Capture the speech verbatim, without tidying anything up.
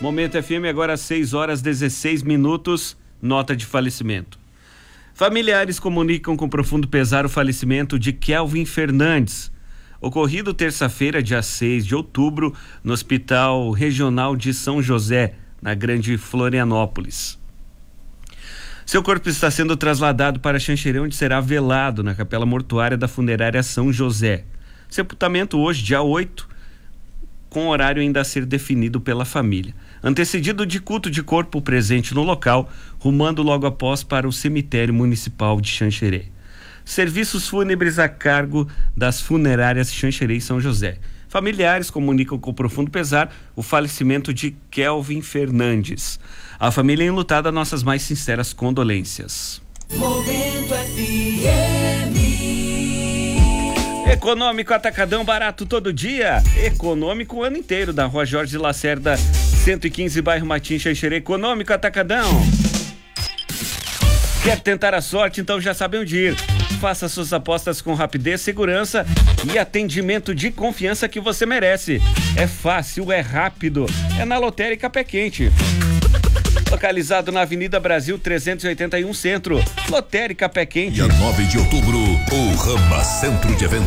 Momento F M, agora às seis horas e dezesseis minutos, nota de falecimento. Familiares comunicam com profundo pesar o falecimento de Kelvin Fernandes, ocorrido terça-feira, dia seis de outubro, no Hospital Regional de São José, na Grande Florianópolis. Seu corpo está sendo trasladado para Xanxerê, onde será velado na capela mortuária da funerária São José. Sepultamento hoje, dia oito, com horário ainda a ser definido pela família. Antecedido de culto de corpo presente no local, rumando logo após para o cemitério municipal de Xanxerê. Serviços fúnebres a cargo das funerárias Xanxerê e São José. Familiares comunicam com profundo pesar o falecimento de Kelvin Fernandes. A família enlutada, nossas mais sinceras condolências. Momento F M. Econômico Atacadão, barato todo dia. Econômico o ano inteiro, da Rua Jorge Lacerda, cento e quinze, bairro Martim, Xanxerê. Econômico Atacadão. Quer tentar a sorte? Então já sabe onde ir. Faça suas apostas com rapidez, segurança e atendimento de confiança que você merece. É fácil, é rápido. É na Lotérica Pé Quente. Localizado na Avenida Brasil trezentos e oitenta e um Centro. Lotérica Pé Quente. Dia nove de outubro, o Rama Centro de Eventos.